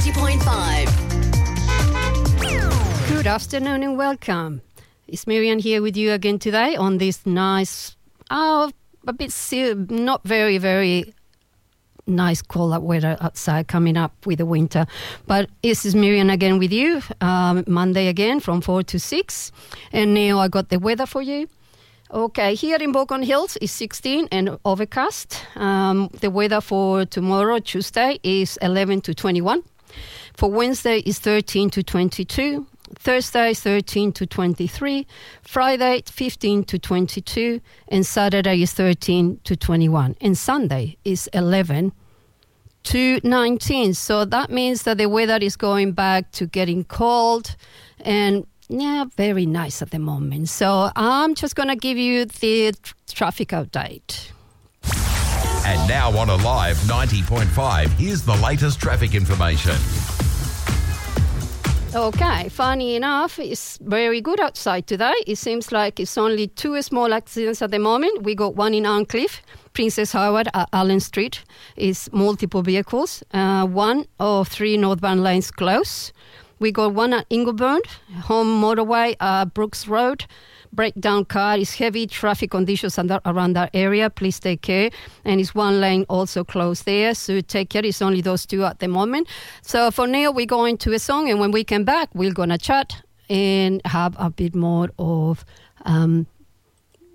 90.5. Good afternoon and welcome. It's Miriam here with you again today on this nice, not very, very nice cold weather outside coming up with the winter. But this is Miriam again with you, Monday again from 4 to 6. And now I got the weather for you. Okay, here in Balcon Hills is 16 and overcast. The weather for tomorrow, Tuesday, is 11 to 21. For Wednesday is 13 to 22. Thursday, 13 to 23. Friday, 15 to 22. And Saturday is 13 to 21. And Sunday is 11 to 19. So that means that the weather is going back to getting cold and very nice at the moment. So I'm just going to give you the traffic update. And now on Alive 90.5, here's the latest traffic information. Okay, funny enough, it's very good outside today. It seems like it's only 2 small accidents at the moment. We got one in Arncliffe, Princess Howard at Allen Street. It's multiple vehicles. 1 of 3 northbound lanes closed. We got one at Ingleburn, home motorway, Brooks Road. Breakdown car is heavy traffic conditions around that area. Please take care. And it's one lane also closed there. So take care. It's only those 2 at the moment. So for now, we're going to a song. And when we come back, we're going to chat and have a bit more of